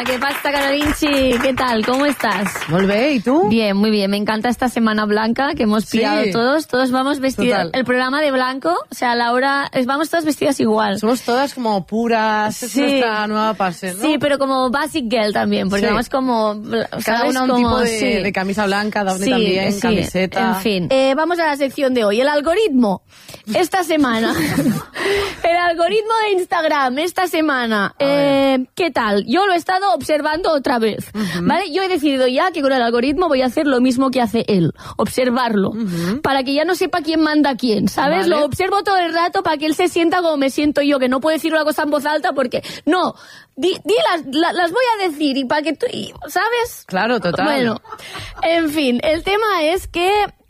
¿Qué pasa, Carolinchi? ¿Qué tal? ¿Cómo estás? Muy bien, ¿y tú? Bien, muy bien. Me encanta esta semana blanca que hemos pillado todos. Todos vamos vestidas. El programa de blanco, o sea, Laura, vamos todas vestidas igual. Somos todas como puras, es nuestra nueva fase, ¿no? Sí, pero como basic girl también, porque vamos como... Cada una un tipo de camisa blanca, Daphne también, camiseta. En fin. Vamos a la sección de hoy. El algoritmo. Esta semana. El algoritmo de Instagram esta semana. ¿Qué tal? Yo lo he estado observando otra vez, ¿vale? Yo he decidido ya que con el algoritmo voy a hacer lo mismo que hace él, observarlo, para que ya no sepa quién manda a quién, ¿sabes? Vale. Lo observo todo el rato para que él se sienta como me siento yo, que no puedo decir una cosa en voz alta porque... No, las voy a decir y para que tú... ¿Sabes? Claro, total. Bueno, en fin, el tema es que...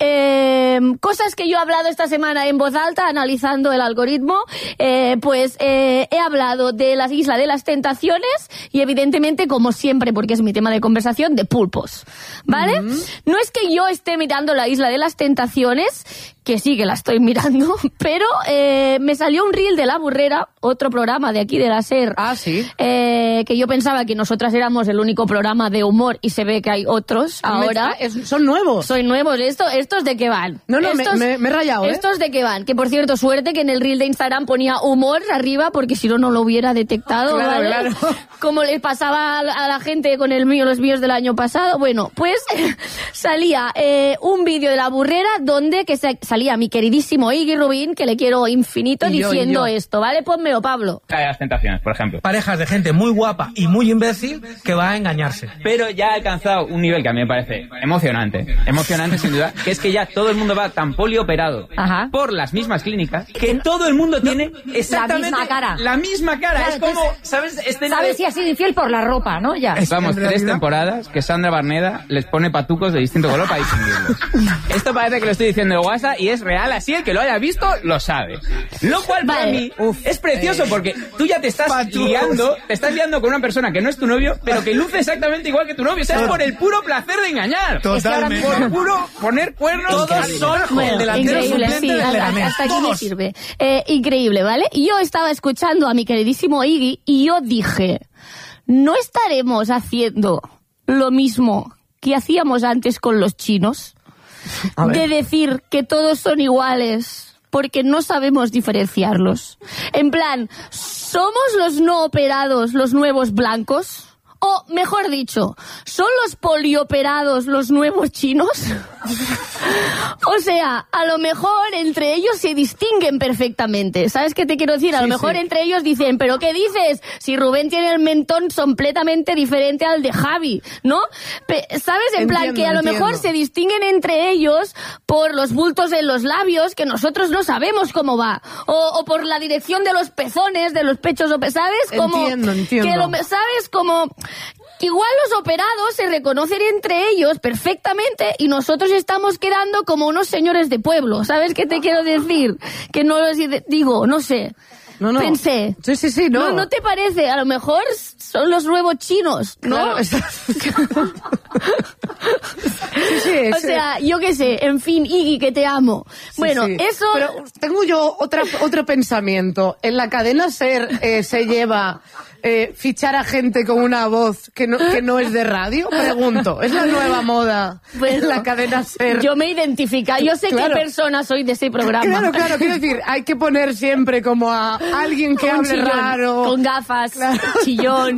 cosas que yo he hablado esta semana en voz alta, analizando el algoritmo, he hablado de la Isla de las Tentaciones y evidentemente, como siempre, porque es mi tema de conversación, de pulpos, ¿vale? No es que yo esté mirando la Isla de las Tentaciones, que sí que la estoy mirando, pero me salió un reel de La Burrera, otro programa de aquí de la SER. Ah, sí. Que yo pensaba que nosotras éramos el único programa de humor y se ve que hay otros ahora. Son nuevos. Son nuevos. ¿Estos de qué van? No, me he rayado, ¿Estos de qué van? Que, por cierto, suerte que en el reel de Instagram ponía humor arriba, porque si no, no lo hubiera detectado, claro, ¿vale? Claro. Como le pasaba a la gente con los vídeos del año pasado. Bueno, pues salía un vídeo de La Burrera donde salía mi queridísimo Iggy Rubín, que le quiero infinito, diciendo esto, ¿vale? Pónmelo, Pablo. Las Tentaciones, por ejemplo. Parejas de gente muy guapa y muy imbécil que va a engañarse. Pero ya ha alcanzado un nivel que a mí me parece emocionante sin duda, que es que ya todo el mundo va tan polioperado por las mismas clínicas que todo el mundo tiene exactamente la misma cara. Claro, es como, ¿sabes? Sabes si ha sido infiel por la ropa, ¿no? Ya. Vamos, 3 temporadas que Sandra Barneda les pone patucos de distinto color para distinguirlos. Esto parece que lo estoy diciendo de WhatsApp y es real, así el que lo haya visto lo sabe. Lo cual para mí es precioso porque tú ya te estás liando con una persona que no es tu novio, pero que luce exactamente igual que tu novio. O sea, es por el puro placer de engañar. Totalmente. Por puro poner cuernos. Todos son increíble, sí, hasta aquí me sirve. Increíble, ¿vale? Y yo estaba escuchando a mi queridísimo Iggy y yo dije, ¿no estaremos haciendo lo mismo que hacíamos antes con los chinos? De decir que todos son iguales porque no sabemos diferenciarlos. En plan, ¿somos los no operados los nuevos blancos? O, mejor dicho, ¿son los polioperados los nuevos chinos? O sea, a lo mejor entre ellos se distinguen perfectamente. ¿Sabes qué te quiero decir? A lo mejor entre ellos dicen, ¿pero qué dices? Si Rubén tiene el mentón completamente diferente al de Javi, ¿no? ¿Sabes? En plan, que a lo mejor se distinguen entre ellos por los bultos en los labios, que nosotros no sabemos cómo va. O por la dirección de los pezones, de los pechos, ¿sabes? Como Entiendo. Que ¿sabes? Como... Igual los operados se reconocen entre ellos perfectamente y nosotros estamos quedando como unos señores de pueblo. ¿Sabes qué te quiero decir? Que no lo digo, no sé. No. Pensé. Sí, no. ¿No te parece? A lo mejor son los nuevos chinos, ¿no? Claro, O sea, yo qué sé, en fin, Iggy, que te amo. Bueno, eso... Pero tengo yo otro pensamiento. En la cadena SER se lleva fichar a gente con una voz que no es de radio, pregunto. ¿Es la nueva moda en la cadena SER? Yo me identifico, yo sé qué persona soy de ese programa. Claro, quiero decir, hay que poner siempre como a alguien que hable chillón, raro. Con gafas, chillón.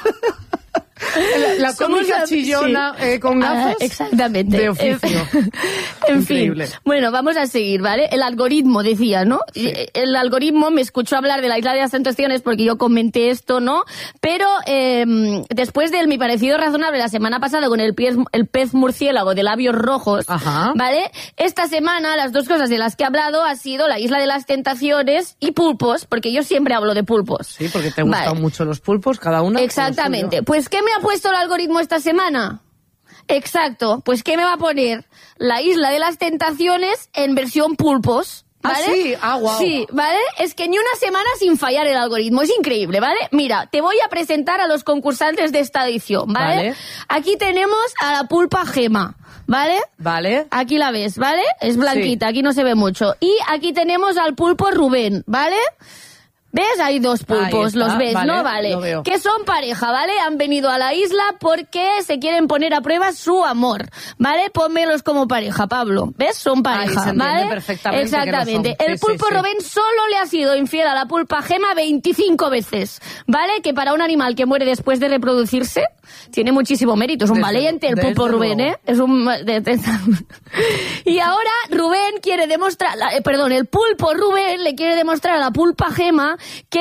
La cómica chillona con gafas. Exactamente. De oficio. En Increíble. fin. Bueno, vamos a seguir, ¿vale? El algoritmo, decía, ¿no? Sí. El algoritmo me escuchó hablar de la Isla de las Tentaciones porque yo comenté esto, ¿no? Pero después de mi parecido razonable la semana pasada con el pez murciélago de labios rojos, ¿vale? Esta semana las dos cosas de las que he hablado ha sido la Isla de las Tentaciones y pulpos, porque yo siempre hablo de pulpos. Sí, porque te gustan mucho los pulpos, cada una. Exactamente. Pues, ¿qué me ha puesto el algoritmo esta semana? Exacto. Pues, ¿qué me va a poner? La Isla de las Tentaciones en versión pulpos. ¿Vale? Wow. Sí, ¿vale? Es que ni una semana sin fallar el algoritmo. Es increíble, ¿vale? Mira, te voy a presentar a los concursantes de esta edición, ¿vale? Aquí tenemos a la pulpa Gema, ¿vale? Vale. Aquí la ves, ¿vale? Es blanquita, aquí no se ve mucho. Y aquí tenemos al pulpo Rubén, ¿vale? ¿Ves? Hay dos pulpos, los ves, vale, ¿no? Vale. lo veo. Que son pareja, ¿vale? Han venido a la isla porque se quieren poner a prueba su amor, ¿vale? Pónmelos como pareja, Pablo. ¿Ves? Son pareja, se entiende ¿vale? perfectamente. Exactamente. Que lo son. El pulpo Rubén solo le ha sido infiel a la pulpa Gema 25 veces, ¿vale? Que para un animal que muere después de reproducirse tiene muchísimo mérito. Es un valiente el pulpo Rubén, ¿eh? Es un... Y ahora Rubén quiere demostrar... el pulpo Rubén le quiere demostrar a la pulpa Gema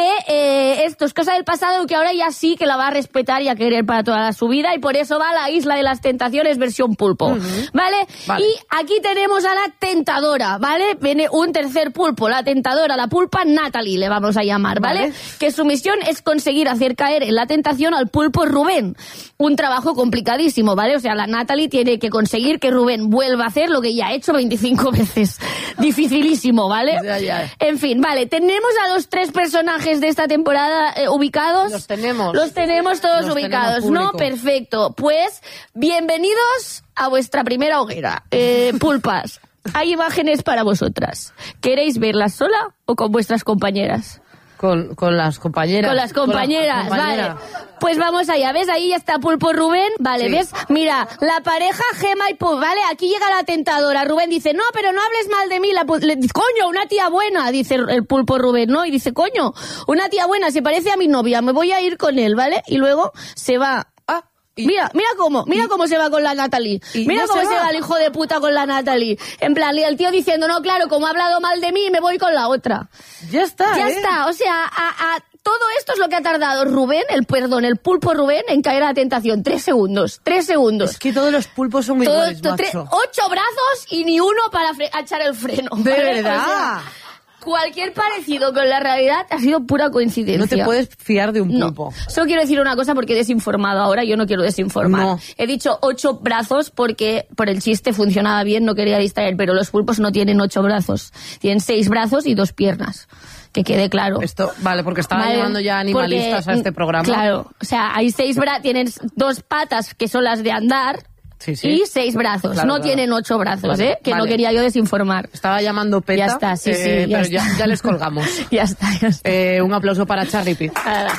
que esto es cosa del pasado, que ahora ya sí que la va a respetar y a querer para toda su vida, y por eso va a la Isla de las Tentaciones versión pulpo, ¿vale? Y aquí tenemos a la tentadora, ¿vale? Viene un tercer pulpo, la tentadora, la pulpa Natalie, le vamos a llamar, ¿vale? Que su misión es conseguir hacer caer en la tentación al pulpo Rubén. Un trabajo complicadísimo, ¿vale? O sea, la Natalie tiene que conseguir que Rubén vuelva a hacer lo que ya ha hecho 25 veces. Dificilísimo, ¿vale? Ya. En fin, vale, tenemos a los 3 personajes de esta temporada ubicados. Los tenemos. Los tenemos todos ubicados, ¿no? Perfecto. Pues, bienvenidos a vuestra primera hoguera. Pulpas, hay imágenes para vosotras. ¿Queréis verlas sola o con vuestras compañeras? Con las compañeras. Con las compañeras, vale. Pues vamos allá, ¿ves? Ahí ya está Pulpo Rubén, vale, Sí. ¿ves? Mira, la pareja Gema y Pulpo, ¿vale? Aquí llega la tentadora. Rubén dice, no, pero no hables mal de mí. Coño, una tía buena, dice el Pulpo Rubén, ¿no? Y dice, coño, una tía buena, se parece a mi novia, me voy a ir con él, ¿vale? Y luego se va... Mira cómo se va con la Natalie. Mira cómo se va el hijo de puta con la Natalie. En plan, y el tío diciendo, no, claro, como ha hablado mal de mí, me voy con la otra. Ya está, Ya está, o sea, todo esto es lo que ha tardado Rubén, el pulpo Rubén, en caer a la tentación. 3 segundos, 3 segundos. Es que todos los pulpos son muy iguales, macho. 8 brazos y ni uno para echar el freno. ¿De ¿vale? verdad? O sea, cualquier parecido con la realidad ha sido pura coincidencia. No te puedes fiar de un pulpo. No. Solo quiero decir una cosa porque he desinformado ahora. Yo no quiero desinformar. No. He dicho 8 brazos porque por el chiste funcionaba bien, no quería distraer, pero los pulpos no tienen 8 brazos. Tienen 6 brazos y 2 piernas. Que quede claro. Esto, vale, porque estaban llamando ya animalistas a este programa. Claro, o sea, hay 6 brazos, tienen 2 patas que son las de andar. Sí, sí. Y 6 brazos. Claro, no claro. tienen 8 brazos, Vale, que no quería yo desinformar. Estaba llamando PETA. Ya está, sí, pero ya les colgamos. Ya está. Un aplauso para Charlie Pitt. Nada.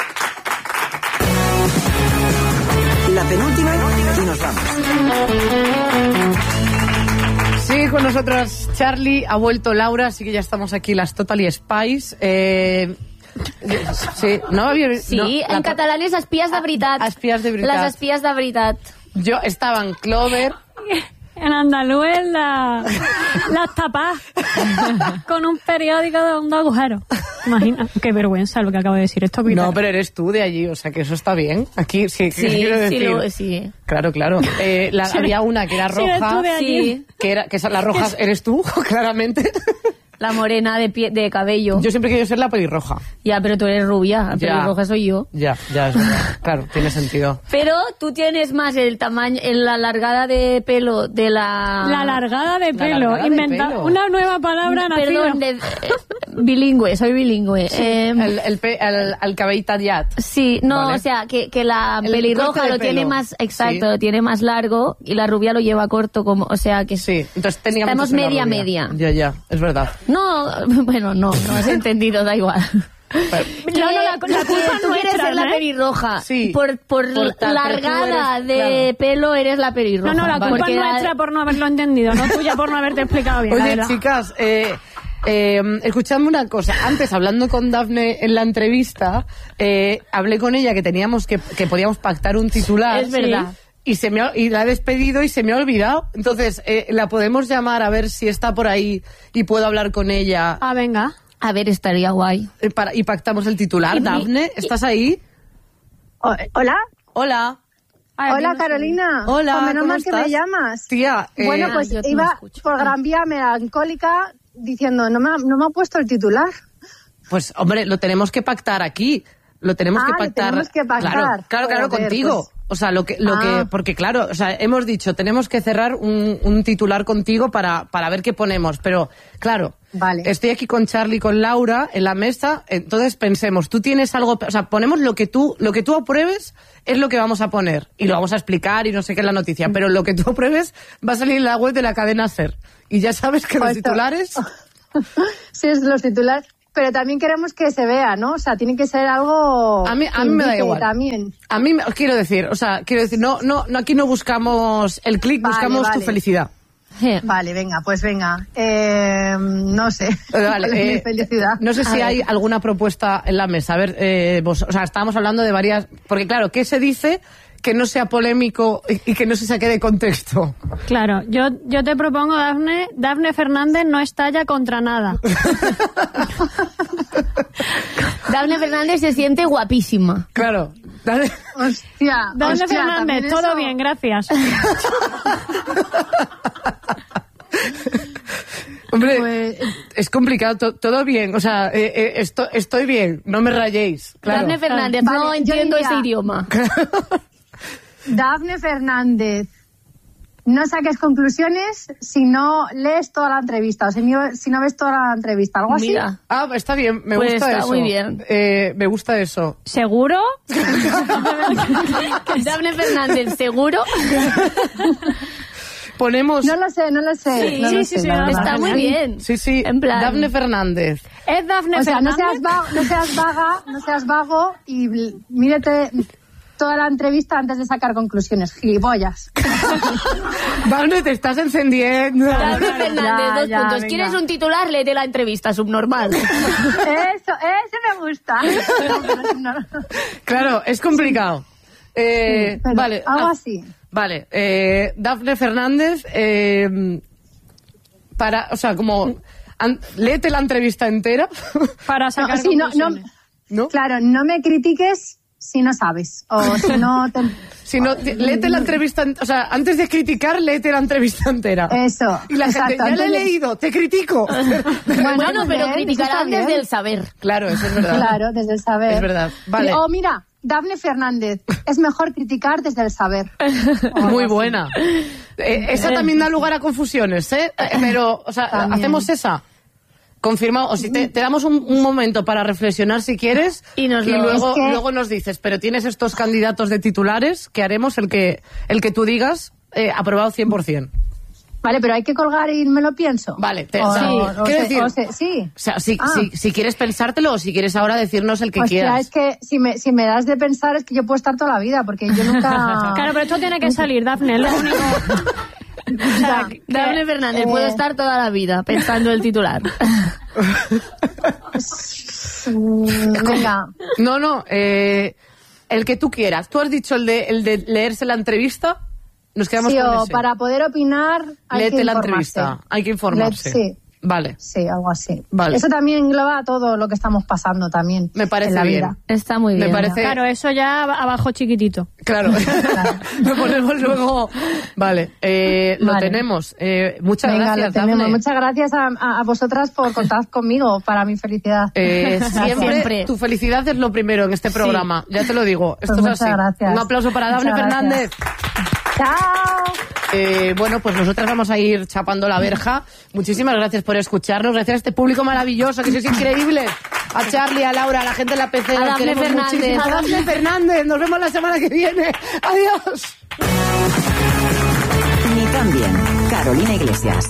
La penúltima y nos vamos. Sí, con nosotros Charlie, ha vuelto Laura, así que ya estamos aquí las Totally Spies. Sí, no había... Sí, no, en catalán es espías de veritat. Espías de veritat. Les espías de veritat. Yo estaba en Clover. En andaluz las tapas con un periódico de un agujero. Imagina, qué vergüenza lo que acabo de decir. Esto es No, pero eres tú de allí, o sea que eso está bien. Aquí sí, quiero decir. Sí. Claro. Había una que era Sí, eres tú roja, de allí. que la roja eres tú, claramente. La morena de cabello. Yo siempre he querido ser la pelirroja. Ya, pero tú eres rubia. La Ya. pelirroja soy yo. Ya, es verdad. Claro, tiene sentido. Pero tú tienes más el tamaño, la largada de pelo de la... La largada de pelo. largada de Inventa pelo. una nueva palabra nacida. Perdón, bilingüe, soy bilingüe. El cabell tallat. Sí, no, Vale. o sea, que la El pelirroja corte de lo tiene pelo. más, exacto, Sí. lo tiene más largo y la rubia lo lleva corto, como, o sea que Sí, entonces técnicamente estamos soy la media. rubia. Ya, es verdad. No, bueno, no has entendido, da igual. No, la culpa tú es quieres nuestra, ser la ¿eh? pelirroja. Sí. Por tal, largada pero tú de eres- pelo eres la pelirroja. No, la culpa Porque es nuestra por no haberlo entendido, no tuya por no haberte explicado bien. la Oye, verdad. chicas, escuchadme una cosa. Antes, hablando con Dafne en la entrevista, hablé con ella que podíamos pactar un titular. Es verdad. Y la he despedido y se me ha olvidado. Entonces, la podemos llamar a ver si está por ahí y puedo hablar con ella. Ah, venga. A ver, estaría guay. Y pactamos el titular. Dafne, ¿estás ahí? Hola. Hola. Ay, Hola, no sé. Carolina. Hola, O menos ¿cómo mal que estás? me llamas. Tía, Bueno, pues yo te iba escucho. por Gran Vía melancólica diciendo, no me ha puesto el titular. pues hombre, lo tenemos que pactar aquí. Lo tenemos que Lo pactar. tenemos que pactar. Claro, Joder, contigo. pues. O sea, porque claro, o sea, hemos dicho, tenemos que cerrar un titular contigo para ver qué ponemos, pero claro, Vale. estoy aquí con Charlie y con Laura en la mesa, entonces pensemos, tú tienes algo, o sea, ponemos lo que tú apruebes es lo que vamos a poner y lo vamos a explicar y no sé qué es la noticia, pero lo que tú apruebes va a salir en la web de la cadena SER y ya sabes que los Pues titulares... Sí, es los titulares. pero también queremos que se vea, ¿no? O sea, tiene que ser algo... A mí me da igual. También. A mí, quiero decir, no, aquí no buscamos el clic, buscamos tu felicidad. Vale, venga, pues venga. No sé. Vale, felicidad. No sé si hay alguna propuesta en la mesa. A ver, estábamos hablando de varias... Porque claro, ¿qué se dice que no sea polémico y que no se saque de contexto? Claro, yo te propongo, Dafne Fernández no estalla contra nada. Dafne Fernández se siente guapísima. Claro. Hostia, Dafne Fernández, todo eso... bien, gracias. Hombre, pues... es complicado, todo bien, o sea, estoy bien, no me rayéis. Claro. Dafne Fernández, Vale, no entiendo ese idioma. Dafne Fernández, no saques conclusiones si no lees toda la entrevista, o si no ves toda la entrevista, algo así. Mira. Ah, está bien, me Pues gusta está eso. muy bien. Me gusta eso. ¿Seguro? Dafne Fernández, ¿seguro? Ponemos... No lo sé. Sí, no lo sí, sé, la verdad. Está muy bien. Sí, En plan... Dafne Fernández. ¿Es Dafne O sea, no Fernández? seas vago y mírate toda la entrevista antes de sacar conclusiones, gilipollas. Dafne, te estás encendiendo. Dafne Fernández, Ya, 2 puntos. venga. ¿Quieres un titular? Léete la entrevista, subnormal. Ese me gusta. No. Claro, es complicado. Pero Vale. algo así. Vale, Dafne Fernández, léete la entrevista entera. Para sacar Sí, conclusiones. ¿No? Claro, no me critiques si no sabes. O si no te... Si no, léete la entrevista, antes de criticar, léete la entrevista entera. Eso. Y la gente, exacto, ya la he antes de- leído, te critico. Bueno, pero bien, criticarán eso está desde bien. el saber. Claro, eso es verdad. Claro, desde el saber. Es verdad. Vale. O mira, Dafne Fernández, es mejor criticar desde el saber. Muy buena. Esa también da lugar a confusiones, ¿eh? Pero, También. hacemos esa. Confirmado. O si te damos un momento para reflexionar si quieres Y nos lo- luego, Es que- luego nos dices, pero tienes estos candidatos de titulares que haremos el que tú digas aprobado 100%. Vale, pero hay que colgar y me lo pienso. Vale, quiero decir, sí. O sea, si quieres pensártelo o si quieres ahora decirnos el que Hostia, quieras. es que si me das de pensar es que yo puedo estar toda la vida, porque yo nunca... Claro, pero esto tiene que salir, Dafne, es lo único. O sea, Dafne Fernández, puedo estar toda la vida pensando el titular. Venga. No, el que tú quieras. Tú has dicho el de leerse la entrevista. Nos quedamos Sí, con o ese. para poder opinar hay Léete que la informarse. entrevista. Hay que informarse. Sí. Vale. Sí, algo así. Vale. Eso también engloba todo lo que estamos pasando también. Me parece en la bien. vida. Está muy Me bien. parece... claro, eso ya abajo chiquitito. Claro. Lo ponemos luego. Vale. Lo Vale. tenemos. Muchas Venga, gracias, lo tenemos. Dafne. Muchas gracias a vosotras por contar conmigo para mi felicidad. Siempre tu felicidad es lo primero en este programa. Ya te lo digo. Esto Pues es así. muchas gracias. Un aplauso para Dafne Muchas Fernández. ¡Chao! Bueno, pues nosotras vamos a ir chapando la verja. Muchísimas gracias por escucharnos. Gracias a este público maravilloso, que sois increíbles. A Charlie, a Laura, a la gente de la PC. A Dafne queremos Fernández. muchísimo. A Dafne Fernández. Nos vemos la semana que viene. Adiós. Ni tan bien. Carolina Iglesias.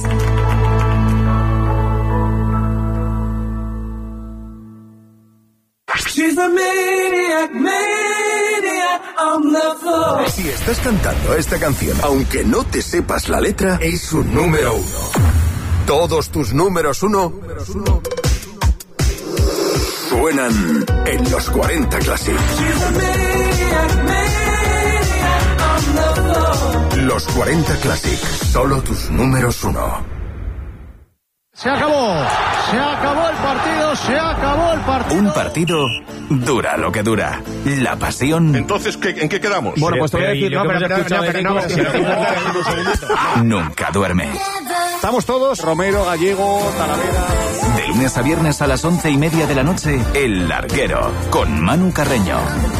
Si estás cantando esta canción, aunque no te sepas la letra, es un número 1. Todos tus números 1 suenan en los 40 Classic. Los 40 Classic, solo tus números 1. Se acabó el partido, se acabó el partido. Un partido dura lo que dura. La pasión. Entonces, ¿en qué quedamos? Bueno, pues te voy a decir, Nunca duerme. Estamos todos, Romero, Gallego, Talavera. De lunes a viernes a las 11:30 de la noche, El Larguero, con Manu Carreño.